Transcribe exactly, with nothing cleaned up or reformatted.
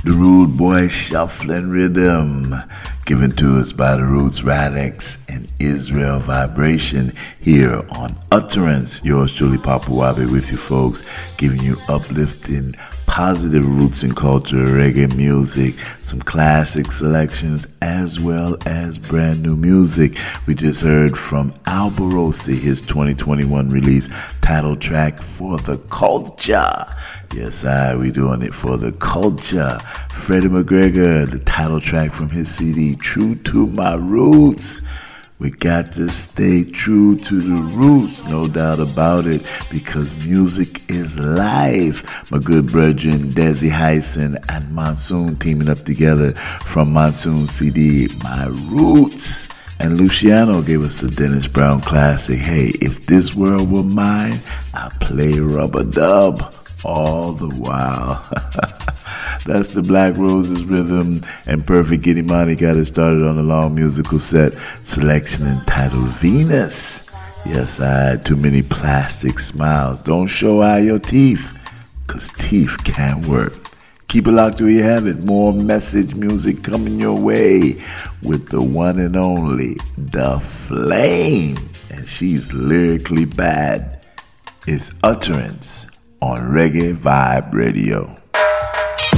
The Rude Boy Shuffling Rhythm, given to us by the Roots Radix and Israel Vibration here on Utterance. Yours truly, Papa Wabi, with you folks, giving you uplifting, positive roots and culture, reggae music, some classic selections, as well as brand new music. We just heard from Alborosi, his twenty twenty-one release, title track For the Culture. Yes, I, we doing it for the culture. Freddie McGregor, the title track from his C D, True to My Roots. We got to stay true to the roots, no doubt about it, because music is life. My good brethren, Desi Hyson and Monsoon teaming up together from Monsoon C D, My Roots. And Luciano gave us a Dennis Brown classic. Hey, if this world were mine, I'd play Rub-a-Dub all the while. That's the Black Roses rhythm, and Perfect Giddimani got it started on a long musical set selection entitled Venus. Yes, I had too many plastic smiles. Don't show out your teeth, cause teeth can't work. Keep it locked where you have it. More message music coming your way with the one and only The Flame, and she's lyrically bad. It's Utterance on Reggae Vibe Radio.